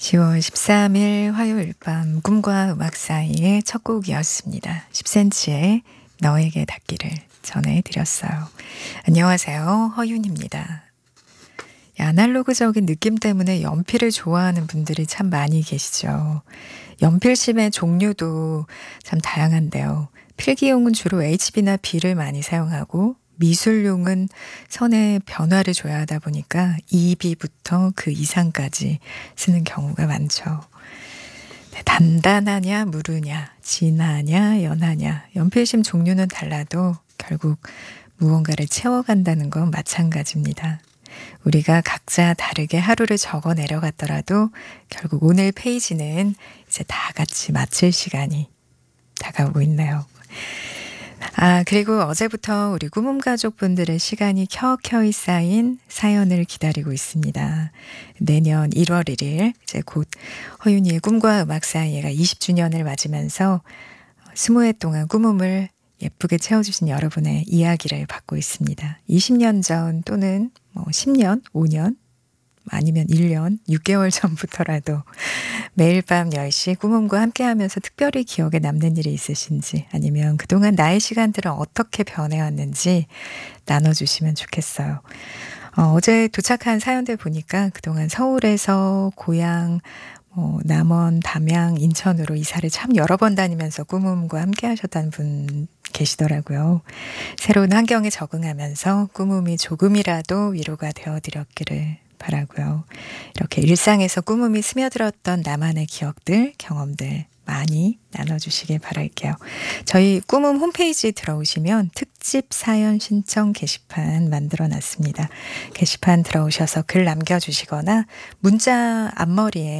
10월 13일 화요일 밤 꿈과 음악 사이의 첫 곡이었습니다. 10cm의 너에게 닿기를 전해드렸어요. 안녕하세요. 허윤입니다. 아날로그적인 느낌 때문에 연필을 좋아하는 분들이 참 많이 계시죠. 연필심의 종류도 참 다양한데요. 필기용은 주로 HB나 B를 많이 사용하고 미술용은 선에 변화를 줘야 하다 보니까 2B부터 그 이상까지 쓰는 경우가 많죠. 네, 단단하냐 무르냐 진하냐 연하냐 연필심 종류는 달라도 결국 무언가를 채워간다는 건 마찬가지입니다. 우리가 각자 다르게 하루를 적어 내려갔더라도 결국 오늘 페이지는 이제 다 같이 마칠 시간이 다가오고 있네요. 그리고 어제부터 우리 꿈음 가족분들의 시간이 켜켜이 쌓인 사연을 기다리고 있습니다. 내년 1월 1일 이제 곧 허윤이의 꿈과 음악 사이가 20주년을 맞으면서 20회 동안 꿈음을 예쁘게 채워주신 여러분의 이야기를 받고 있습니다. 20년 전 또는 10년, 5년 아니면 1년, 6개월 전부터라도 매일 밤 10시 꿈음과 함께하면서 특별히 기억에 남는 일이 있으신지 아니면 그동안 나의 시간들은 어떻게 변해왔는지 나눠주시면 좋겠어요. 어제 도착한 사연들 보니까 그동안 서울에서 고향 남원, 담양, 인천으로 이사를 참 여러 번 다니면서 꿈음과 함께 하셨다는 분 계시더라고요. 새로운 환경에 적응하면서 꿈음이 조금이라도 위로가 되어드렸기를 바라고요. 이렇게 일상에서 꿈음이 스며들었던 나만의 기억들, 경험들 많이 나눠주시길 바랄게요. 저희 꿈음 홈페이지 들어오시면 특집 사연 신청 게시판 만들어놨습니다. 게시판 들어오셔서 글 남겨주시거나 문자 앞머리에